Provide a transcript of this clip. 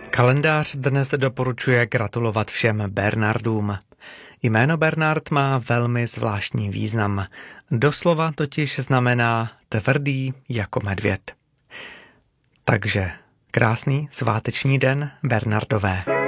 Kalendář dnes doporučuje gratulovat všem Bernardům. Jméno Bernard má velmi zvláštní význam. Doslova totiž znamená tvrdý jako medvěd. Takže krásný sváteční den Bernardové.